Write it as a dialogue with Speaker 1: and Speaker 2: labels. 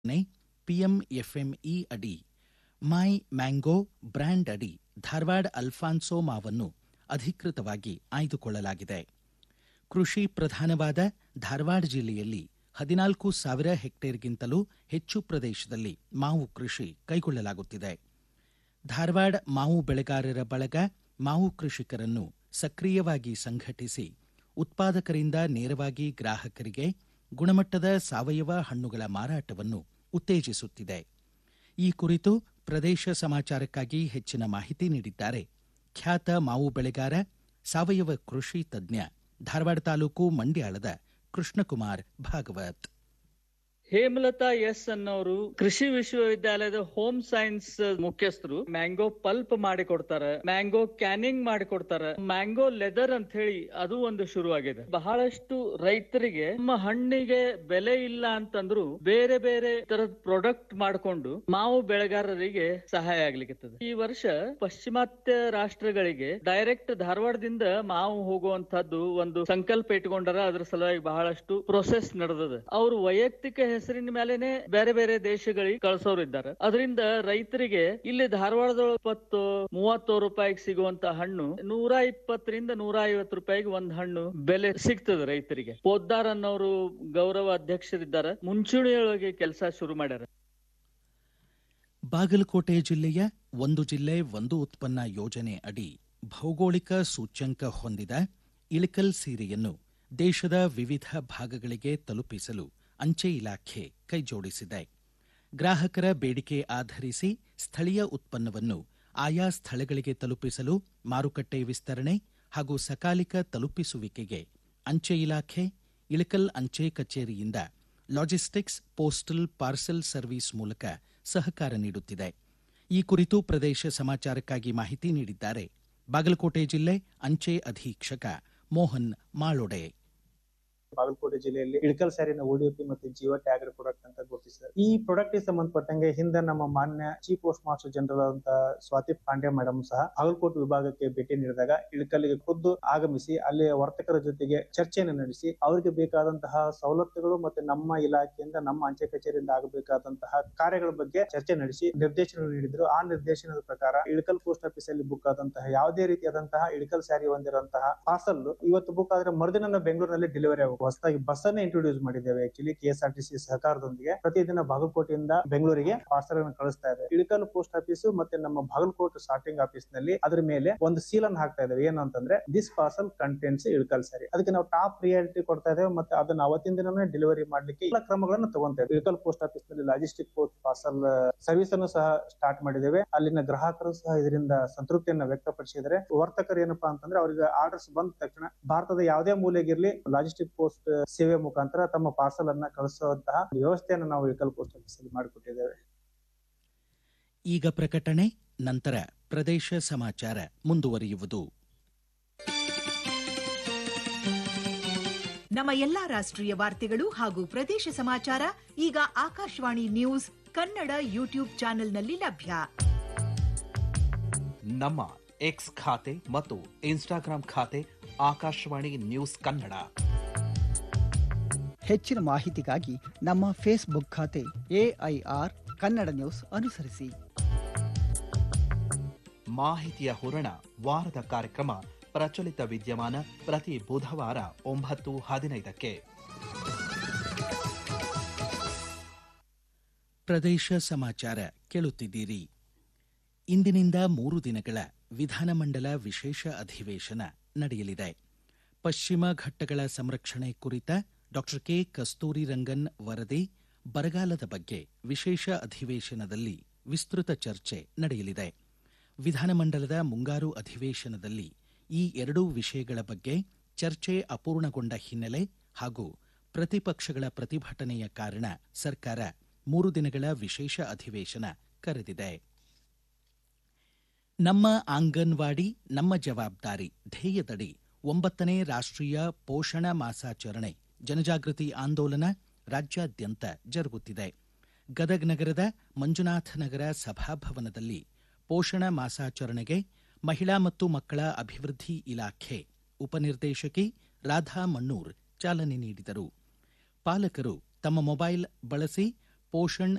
Speaker 1: PMFME ಅಡಿ ಮೈ mango brand ಅಡಿ Dharwad Alfonso ಮಾವನ್ನು ಅಧಿಕೃತವಾಗಿ ಆಯ್ದುಕೊಳ್ಳಲಾಗಿದೆ. ಕೃಷಿ ಪ್ರಧಾನವಾದ ಧಾರವಾಡ ಜಿಲ್ಲೆಯಲ್ಲಿ 14,000 ಹೆಕ್ಟೇರ್ಗಿಂತಲೂ ಹೆಚ್ಚು ಪ್ರದೇಶದಲ್ಲಿ ಮಾವು ಕೃಷಿ ಕೈಗೊಳ್ಳಲಾಗುತ್ತಿದೆ. ಧಾರವಾಡ ಮಾವು ಬೆಳೆಗಾರರ ಬಳಗ ಮಾವು ಕೃಷಿಕರನ್ನು ಸಕ್ರಿಯವಾಗಿ ಸಂಘಟಿಸಿ ಉತ್ಪಾದಕರಿಂದ ನೇರವಾಗಿ ಗ್ರಾಹಕರಿಗೆ ಗುಣಮಟ್ಟದ ಸಾವಯವ ಹಣ್ಣುಗಳ ಮಾರಾಟವನ್ನು ಉತ್ತೇಜಿಸುತ್ತಿದೆ. ಈ ಕುರಿತು ಪ್ರದೇಶ ಸಮಾಚಾರಕ್ಕಾಗಿ ಹೆಚ್ಚಿನ ಮಾಹಿತಿ ನೀಡಿದ್ದಾರೆ ಖ್ಯಾತ ಮಾವು ಬೆಳೆಗಾರ, ಸಾವಯವ ಕೃಷಿ ತಜ್ಞ, ಧಾರವಾಡ ತಾಲೂಕು ಮಂಡ್ಯಾಳದ ಕೃಷ್ಣಕುಮಾರ್ ಭಾಗವತ್.
Speaker 2: ಹೇಮಲತಾ ಎಸ್ ಅನ್ನೋರು ಕೃಷಿ ವಿಶ್ವವಿದ್ಯಾಲಯದ ಹೋಮ್ ಸೈನ್ಸ್ ಮುಖ್ಯಸ್ಥರು. ಮ್ಯಾಂಗೋ ಪಲ್ಪ್ ಮಾಡಿಕೊಡ್ತಾರ, ಮ್ಯಾಂಗೋ ಕ್ಯಾನಿಂಗ್ ಮಾಡಿಕೊಡ್ತಾರ, ಮ್ಯಾಂಗೋ ಲೆದರ್ ಅಂತ ಹೇಳಿ ಅದು ಒಂದು ಶುರುವಾಗಿದೆ. ಬಹಳಷ್ಟು ರೈತರಿಗೆ ನಮ್ಮ ಹಣ್ಣಿಗೆ ಬೆಲೆ ಇಲ್ಲ ಅಂತಂದ್ರು ಬೇರೆ ಬೇರೆ ತರದ ಪ್ರಾಡಕ್ಟ್ ಮಾಡಿಕೊಂಡು ಮಾವು ಬೆಳೆಗಾರರಿಗೆ ಸಹಾಯ ಆಗ್ಲಿಕ್ಕೆ. ಈ ವರ್ಷ ಪಾಶ್ಚಿಮಾತ್ಯ ರಾಷ್ಟ್ರಗಳಿಗೆ ಡೈರೆಕ್ಟ್ ಧಾರವಾಡದಿಂದ ಮಾವು ಹೋಗುವಂತಹದ್ದು ಒಂದು ಸಂಕಲ್ಪ ಇಟ್ಕೊಂಡಾರ. ಅದ್ರ ಸಲುವಾಗಿ ಬಹಳಷ್ಟು ಪ್ರೊಸೆಸ್ ನಡೆದದ. ಅವರು ವೈಯಕ್ತಿಕ ಹೆಸರಿನ ಮೇಲೆನೆ ಬೇರೆ ಬೇರೆ ದೇಶಗಳಿಗೆ ಕಳಿಸೋರು ಇದ್ದಾರೆ. ಅದರಿಂದ ರೈತರಿಗೆ ಇಲ್ಲಿ ಧಾರವಾಡದೊಳಗೆ 20-30 ರೂಪಾಯಿಗೆ ಸಿಗುವಂತ ಹಣ್ಣು 120 150 ರೂಪಾಯಿಗೆ ಒಂದ್ ಹಣ್ಣು ಬೆಲೆ ಸಿಗ್ತದೆ ರೈತರಿಗೆ. ಪೋದ್ದಾರ್ ಅನ್ನೋರು ಗೌರವ ಅಧ್ಯಕ್ಷರಿದ್ದಾರೆ, ಮುಂಚೂಣಿಯೊಳಗೆ ಕೆಲಸ ಶುರು ಮಾಡ್ಯಾರ.
Speaker 1: ಬಾಗಲಕೋಟೆ ಜಿಲ್ಲೆಯ ಒಂದು ಜಿಲ್ಲೆ ಒಂದು ಉತ್ಪನ್ನ ಯೋಜನೆ ಅಡಿ ಭೌಗೋಳಿಕ ಸೂಚ್ಯಂಕ ಹೊಂದಿದ ಇಳಕಲ್ ಸೀರೆಯನ್ನು ದೇಶದ ವಿವಿಧ ಭಾಗಗಳಿಗೆ ತಲುಪಿಸಲು ಅಂಚೆ ಇಲಾಖೆ ಕೈಜೋಡಿಸಿದೆ. ಗ್ರಾಹಕರ ಬೇಡಿಕೆ ಆಧರಿಸಿ ಸ್ಥಳೀಯ ಉತ್ಪನ್ನವನ್ನು ಆಯಾ ಸ್ಥಳಗಳಿಗೆ ತಲುಪಿಸಲು ಮಾರುಕಟ್ಟೆ ವಿಸ್ತರಣೆ ಹಾಗೂ ಸಕಾಲಿಕ ತಲುಪಿಸುವಿಕೆಗೆ ಅಂಚೆ ಇಲಾಖೆ ಇಳಕಲ್ ಅಂಚೆ ಕಚೇರಿಯಿಂದ ಲಾಜಿಸ್ಟಿಕ್ಸ್ ಪೋಸ್ಟಲ್ ಪಾರ್ಸೆಲ್ ಸರ್ವಿಸ್ ಮೂಲಕ ಸಹಕಾರ ನೀಡುತ್ತಿದೆ. ಈ ಕುರಿತು ಪ್ರದೇಶ ಸಮಾಚಾರಕ್ಕಾಗಿ ಮಾಹಿತಿ ನೀಡಿದ್ದಾರೆ ಬಾಗಲಕೋಟೆ ಜಿಲ್ಲೆ ಅಂಚೆ ಅಧೀಕ್ಷಕ ಮೋಹನ್ ಮಾಳೊಡೆ.
Speaker 3: ಬಾಗಲಕೋಟೆ ಜಿಲ್ಲೆಯಲ್ಲಿ ಇಳಕಲ್ ಸ್ಯಾರಿನ ODP ಮತ್ತು ಜೀವ ಟ್ಯಾಗ್ ಪ್ರಾಡಕ್ಟ್ ಅಂತ ಗುರುತಿಸಿದ್ದಾರೆ. ಈ ಪ್ರಾಡಕ್ಟ್ ಸಂಬಂಧಪಟ್ಟಂಗೆ ಹಿಂದೆ ನಮ್ಮ ಮಾನ್ಯ ಚೀಫ್ ಪೋಸ್ಟ್ ಮಾಸ್ಟರ್ ಜನರಲ್ ಅಂತ ಸ್ವಾತಿ ಪಾಂಡೆ ಮೇಡಮ್ ಸಹ ಬಾಗಲಕೋಟೆ ವಿಭಾಗಕ್ಕೆ ಭೇಟಿ ನೀಡಿದಾಗ ಇಳಕಲ್ಗೆ ಖುದ್ದು ಆಗಮಿಸಿ ಅಲ್ಲಿ ವರ್ತಕರ ಜೊತೆಗೆ ಚರ್ಚೆಯನ್ನು ನಡೆಸಿ ಅವರಿಗೆ ಬೇಕಾದಂತಹ ಸವಲತ್ತುಗಳು ಮತ್ತೆ ನಮ್ಮ ಇಲಾಖೆಯಿಂದ ನಮ್ಮ ಅಂಚೆ ಕಚೇರಿಯಿಂದ ಆಗಬೇಕಾದಂತಹ ಕಾರ್ಯಗಳ ಬಗ್ಗೆ ಚರ್ಚೆ ನಡೆಸಿ ನಿರ್ದೇಶನ ನೀಡಿದ್ರು. ಆ ನಿರ್ದೇಶನದ ಪ್ರಕಾರ ಇಳಕಲ್ ಪೋಸ್ಟ್ ಆಫೀಸ್ ಅಲ್ಲಿ ಬುಕ್ ಆದಂತಹ ಯಾವುದೇ ರೀತಿಯಾದಂತಹ ಇಳಕಲ್ ಸ್ಯಾರಿ ಹೊಂದಿರುವಂತಹ ಪಾರ್ಸಲ್ ಇವತ್ತು ಬುಕ್ ಆದ್ರೆ ಮರುದಿನ ಬೆಂಗಳೂರಿನಲ್ಲಿ ಡೆಲಿವರಿ ಆಗುತ್ತೆ. ಹೊಸದಾಗಿ ಬಸ್ ಅನ್ನ ಇಂಟ್ರೊಡ್ಯೂಸ್ ಮಾಡಿದ್ದೇವೆ. ಆಕ್ಚುಲಿ KSRTC ಸಹಕಾರದೊಂದಿಗೆ ಪ್ರತಿದಿನ ಬಾಗಲಕೋಟೆಯಿಂದ ಬೆಂಗಳೂರಿಗೆ ಪಾರ್ಸಲ್ ಅನ್ನು ಕಳಿಸ್ತಾ ಇದೆ. ಇಳಕಲ್ ಪೋಸ್ಟ್ ಆಫೀಸ್ ಮತ್ತೆ ನಮ್ಮ ಬಾಗಲಕೋಟೆ ಸಾರ್ಟಿಂಗ್ ಆಫೀಸ್ ನಲ್ಲಿ ಅದ್ರ ಮೇಲೆ ಒಂದು ಸೀಲ್ ಅನ್ನು ಹಾಕ್ತಾ ಇದ್ದೇವೆ. ಏನಂತಂದ್ರೆ this parcel contents Ilkal sari. ಅದಕ್ಕೆ ನಾವು ಟಾಪ್ ಪ್ರಿಯಾರಿಟಿ ಕೊಡ್ತಾ ಇದ್ದೇವೆ ಮತ್ತೆ ಅದನ್ನ ಅವತ್ತಿನ ದಿನನೇ ಡೆಲಿವರಿ ಮಾಡ್ಲಿಕ್ಕೆ ಎಲ್ಲ ಕ್ರಮಗಳನ್ನು ತಗೊಂತಾ ಇದ್ದೇವೆ. ಇಳಕಲ್ ಪೋಸ್ಟ್ ಆಫೀಸ್ ನಲ್ಲಿ ಲಾಜಿಸ್ಟಿಕ್ ಪೋಸ್ಟ್ ಪಾರ್ಸಲ್ ಸರ್ವಿಸ್ ಅನ್ನು ಸಹ ಸ್ಟಾರ್ಟ್ ಮಾಡಿದ್ದೇವೆ. ಅಲ್ಲಿನ ಗ್ರಾಹಕರು ಸಹ ಇದರಿಂದ ಸಂತೃಪ್ತಿಯನ್ನ ವ್ಯಕ್ತಪಡಿಸಿದರೆ ವರ್ತಕರು ಏನಪ್ಪಾ ಅಂತಂದ್ರೆ ಅವರಿಗೆ ಆರ್ಡರ್ಸ್ ಬಂದ ತಕ್ಷಣ ಭಾರತದ ಯಾವುದೇ ಮೂಲೆಗಿರ್ಲಿ ಲಾಜಿಸ್ಟಿಕ್ ಪೋಸ್ಟ್ ಸೇವೆ ಮುಖಾಂತರ ತಮ್ಮ ಪಾರ್ಸಲ್ ಅನ್ನ ಕಳಿಸುವಂತಹ ವ್ಯವಸ್ಥೆಯನ್ನು ನಾವು ಇಳಕಲ್ ಪೋಸ್ಟ್ ಆಫೀಸ್ ಅಲ್ಲಿ ಮಾಡಿಕೊಟ್ಟಿದ್ದೇವೆ.
Speaker 1: ಈಗ ಪ್ರಕಟಣೆ, ನಂತರ ಪ್ರದೇಶ ಸಮಾಚಾರ ಮುಂದುವರಿಯುವುದು.
Speaker 4: ನಮ್ಮ ಎಲ್ಲಾ ರಾಷ್ಟ್ರೀಯ ವಾರ್ತೆಗಳು ಹಾಗೂ ಪ್ರದೇಶ ಸಮಾಚಾರ ಈಗ ಆಕಾಶವಾಣಿ ನ್ಯೂಸ್ ಕನ್ನಡ ಯೂಟ್ಯೂಬ್ ಚಾನೆಲ್ನಲ್ಲಿ ಲಭ್ಯ.
Speaker 5: ನಮ್ಮ ಎಕ್ಸ್ ಖಾತೆ ಮತ್ತು ಇನ್ಸ್ಟಾಗ್ರಾಂ ಖಾತೆ ಆಕಾಶವಾಣಿ ನ್ಯೂಸ್ ಕನ್ನಡ.
Speaker 6: ಹೆಚ್ಚಿನ ಮಾಹಿತಿಗಾಗಿ ನಮ್ಮ ಫೇಸ್ಬುಕ್ ಖಾತೆ AIR ಕನ್ನಡ ನ್ಯೂಸ್ ಅನುಸರಿಸಿ.
Speaker 5: ಮಾಹಿತಿಯ ಹೂರಣ ವಾರದ ಕಾರ್ಯಕ್ರಮ ಪ್ರಚಲಿತ ವಿದ್ಯಮಾನ ಪ್ರತಿ ಬುಧವಾರ 9:15ಕ್ಕೆ.
Speaker 1: ಪ್ರದೇಶ ಸಮಾಚಾರ ಕೇಳುತ್ತಿದ್ದೀರಿ. ಇಂದಿನಿಂದ 3 ದಿನಗಳ ವಿಧಾನಮಂಡಲ ವಿಶೇಷ ಅಧಿವೇಶನ ನಡೆಯಲಿದೆ. ಪಶ್ಚಿಮ ಘಟ್ಟಗಳ ಸಂರಕ್ಷಣೆ ಕುರಿತ ಡಾ ಕೆ ಕಸ್ತೂರಿ ರಂಗನ್ ವರದಿ ಬರಗಾಲದ ಬಗ್ಗೆ ವಿಶೇಷ ಅಧಿವೇಶನದಲ್ಲಿ ವಿಸ್ತೃತ ಚರ್ಚೆ ನಡೆಯಲಿದೆ. ವಿಧಾನಮಂಡಲದ ಮುಂಗಾರು ಅಧಿವೇಶನದಲ್ಲಿ ಈ 2 ವಿಷಯಗಳ ಬಗ್ಗೆ ಚರ್ಚೆ ಅಪೂರ್ಣಗೊಂಡ ಹಿನ್ನೆಲೆ ಹಾಗೂ ಪ್ರತಿಪಕ್ಷಗಳ ಪ್ರತಿಭಟನೆಯ ಕಾರಣ ಸರ್ಕಾರ 3 ದಿನಗಳ ವಿಶೇಷ ಅಧಿವೇಶನ ಕರೆದಿದೆ. ನಮ್ಮ ಆಂಗನ್ವಾಡಿ ನಮ್ಮ ಜವಾಬ್ದಾರಿ ಧ್ಯೇಯದಡಿ 9ನೇ ರಾಷ್ಟ್ರೀಯ ಪೋಷಣ ಮಾಸಾಚರಣೆ ಜನಜಾಗೃತಿ ಆಂದೋಲನ ರಾಜ್ಯಾದ್ಯಂತ ಜರುಗುತ್ತಿದೆ. ಗದಗ ನಗರದ ಮಂಜುನಾಥ ನಗರ ಸಭಾಭವನದಲ್ಲಿ ಪೋಷಣ ಮಾಸಾಚರಣೆಗೆ ಮಹಿಳಾ ಮತ್ತು ಮಕ್ಕಳ ಅಭಿವೃದ್ಧಿ ಇಲಾಖೆ ಉಪನಿರ್ದೇಶಕಿ ರಾಧಾ ಮಣ್ಣೂರ್ ಚಾಲನೆ ನೀಡಿದರು. ಪಾಲಕರು ತಮ್ಮ ಮೊಬೈಲ್ ಬಳಸಿ ಪೋಷಣ್